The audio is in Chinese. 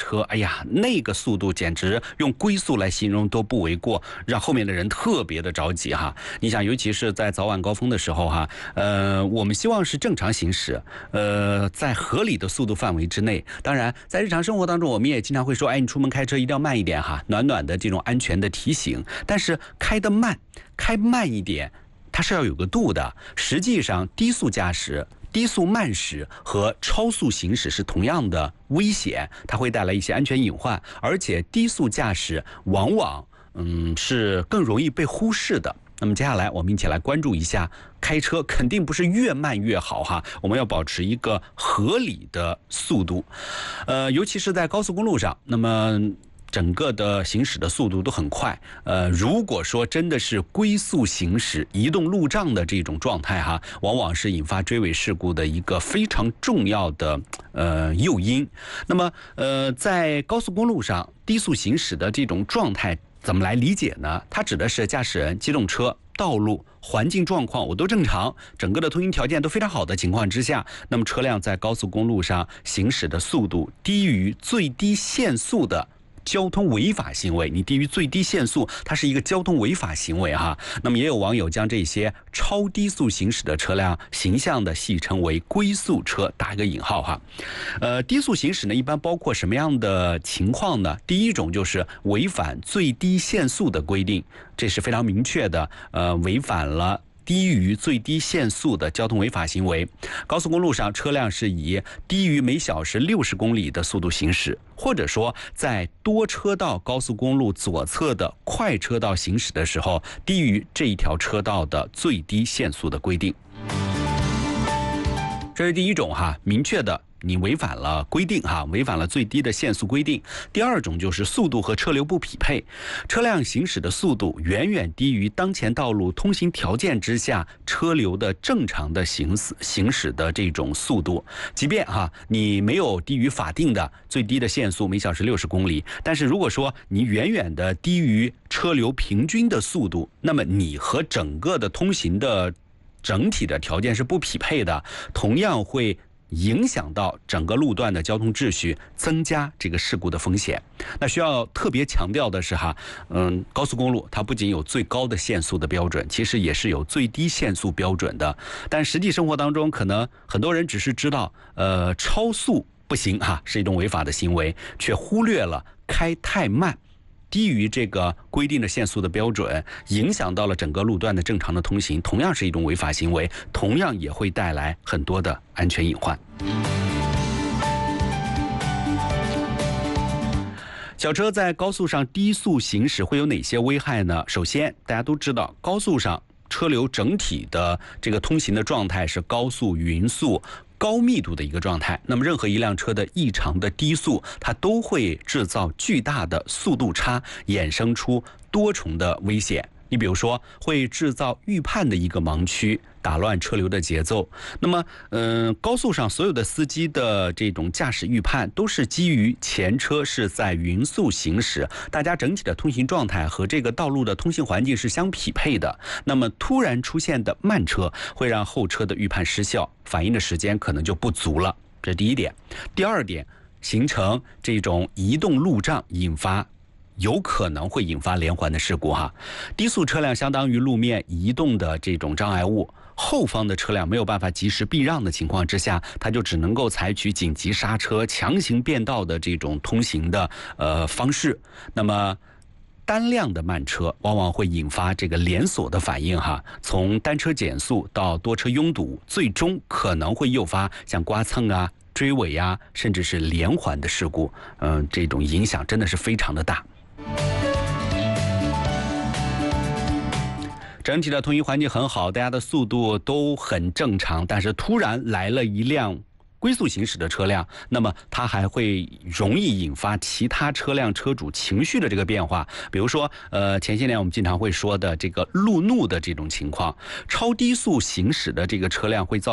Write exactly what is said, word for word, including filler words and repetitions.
车，哎呀，那个速度简直用龟速来形容都不为过，让后面的人特别的着急哈。你想，尤其是在早晚高峰的时候哈，呃，我们希望是正常行驶，呃，在合理的速度范围之内。当然，在日常生活当中，我们也经常会说，哎，你出门开车一定要慢一点哈，暖暖的这种安全的提醒。但是开得慢，开慢一点，它是要有个度的。实际上，低速驾驶、低速慢驶和超速行驶是同样的危险，它会带来一些安全隐患，而且低速驾驶往往嗯是更容易被忽视的。那么接下来我们一起来关注一下，开车肯定不是越慢越好哈，我们要保持一个合理的速度，呃，尤其是在高速公路上，那么整个的行驶的速度都很快，呃，如果说真的是龟速行驶、移动路障的这种状态哈，往往是引发追尾事故的一个非常重要的呃诱因。那么呃，在高速公路上低速行驶的这种状态怎么来理解呢？它指的是驾驶人、机动车、道路环境状况我都正常，整个的通行条件都非常好的情况之下，那么车辆在高速公路上行驶的速度低于最低限速的交通违法行为，你低于最低限速，它是一个交通违法行为哈。那么也有网友将这些超低速行驶的车辆形象的戏称为龟速车，打一个引号哈。呃，低速行驶呢，一般包括什么样的情况呢？第一种就是违反最低限速的规定，这是非常明确的，呃，违反了低于最低限速的交通违法行为。高速公路上车辆是以低于每小时六十公里的速度行驶，或者说在多车道高速公路左侧的快车道行驶的时候，低于这一条车道的最低限速的规定。这是第一种哈，明确的你违反了规定哈，违反了最低的限速规定。第二种就是速度和车流不匹配，车辆行驶的速度远远低于当前道路通行条件之下车流的正常的行驶行驶的这种速度。即便哈你没有低于法定的最低的限速每小时六十公里，但是如果说你远远的低于车流平均的速度，那么你和整个的通行的整体的条件是不匹配的，同样会影响到整个路段的交通秩序，增加这个事故的风险。那需要特别强调的是哈，嗯，高速公路它不仅有最高的限速的标准，其实也是有最低限速标准的。但实际生活当中，可能很多人只是知道，呃，超速不行哈，是一种违法的行为，却忽略了开太慢，低于这个规定的限速的标准，影响到了整个路段的正常的通行，同样是一种违法行为，同样也会带来很多的安全隐患。小车在高速上低速行驶会有哪些危害呢？首先，大家都知道，高速上车流整体的这个通行的状态是高速、匀速、高密度的一个状态，那么任何一辆车的异常的低速，它都会制造巨大的速度差，衍生出多重的危险。你比如说，会制造预判的一个盲区，打乱车流的节奏。那么，嗯、呃，高速上所有的司机的这种驾驶预判都是基于前车是在匀速行驶，大家整体的通行状态和这个道路的通行环境是相匹配的。那么，突然出现的慢车会让后车的预判失效，反应的时间可能就不足了。这是第一点。第二点，形成这种移动路障，引发有可能会引发连环的事故哈。低速车辆相当于路面移动的这种障碍物，后方的车辆没有办法及时避让的情况之下，它就只能够采取紧急刹车、强行变道的这种通行的呃方式。那么单辆的慢车往往会引发这个连锁的反应哈，从单车减速到多车拥堵，最终可能会诱发像刮蹭啊、追尾啊，甚至是连环的事故。嗯、呃，这种影响真的是非常的大。整体的通行环境很好，大家的速度都很正常，但是突然来了一辆龟速行驶的车辆，那么它还会容易引发其他车辆车主情绪的这个变化。比如说，呃，前些年我们经常会说的这个路怒的这种情况，超低速行驶的这个车辆会造